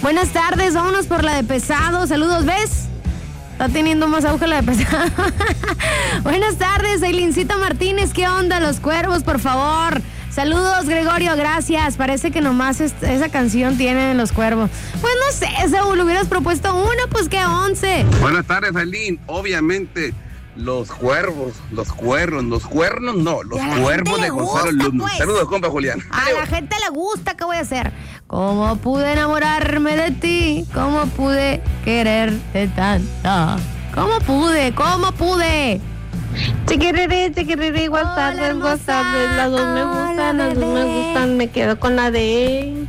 Buenas tardes, vámonos por la de pesado. Saludos, ¿ves? Está teniendo más auge la de pesado. Buenas tardes, Ailincita Martínez. ¿Qué onda, Los Cuervos, por favor? Saludos, Gregorio, gracias. Parece que nomás esa canción tienen Los Cuervos. Pues no sé, Saúl, hubieras propuesto una, pues que 11. Buenas tardes, Ailín. Obviamente, los cuernos no, los cuervos de Gonzalo Luna. Pues. Saludos, compa Julián. A la gente le gusta, ¿qué voy a hacer? ¿Cómo pude enamorarme de ti? ¿Cómo pude quererte tanto? ¿Cómo pude? Chiquiriri, WhatsApp, las dos me gustan, me quedo con la de...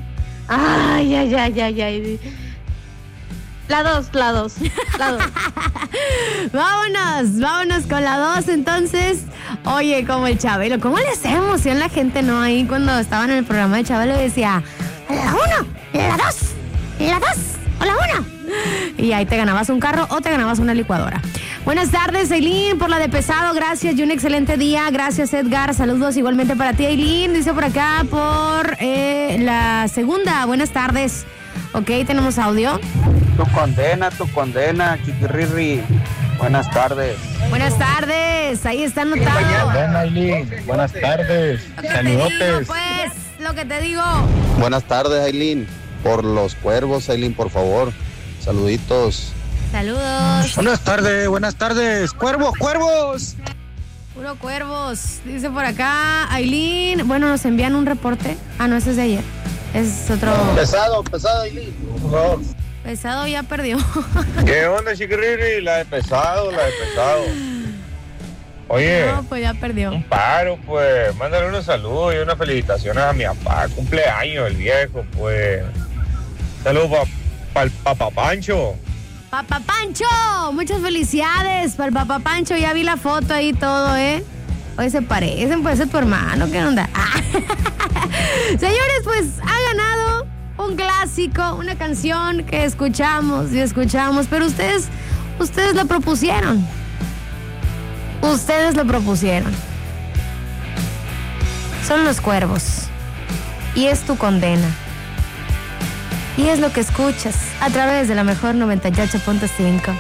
Ay. La dos. Vámonos con la 2, entonces. Oye, como el Chabelo, ¿cómo le hacía emoción la gente, no? Ahí cuando estaban en el programa de Chabelo decía, la 1, la 2 o la 1. Y ahí te ganabas un carro o te ganabas una licuadora. Buenas tardes, Ailín, por la de pesado, gracias y un excelente día. Gracias, Edgar, saludos igualmente para ti, Ailín. Dice por acá por la segunda, buenas tardes. Ok, tenemos audio. Tu condena, chiquirri. Buenas tardes. Buenas tardes, ahí está anotado. Ven, Ailín, buenas tardes. Saludotes. Lo que te digo. Buenas tardes, Ailín. Por los cuervos, Ailín, por favor. Saluditos. Saludos. Buenas tardes. Cuervos. Puro cuervos. Dice por acá, Ailín. Bueno, nos envían un reporte. Ah, no, ese es de ayer. Es otro. Pesado, Ailín. Por favor. Pesado ya perdió. ¿Qué onda, chiquirri? La de pesado. Oye. No, pues ya perdió. Un paro, pues. Mándale unos saludos y unas felicitaciones a mi papá. Cumpleaños el viejo, pues. Saludos para el Papá Pancho. Papá Pancho, muchas felicidades para el Papá Pancho. Ya vi la foto ahí todo, ¿eh? Oye, se parecen, puede ser tu hermano. ¿Qué onda? Señores, pues ha ganado un clásico, una canción que escuchamos, pero ustedes lo propusieron. Son Los Cuervos. Y es tu condena. Y es lo que escuchas a través de la mejor 98.5.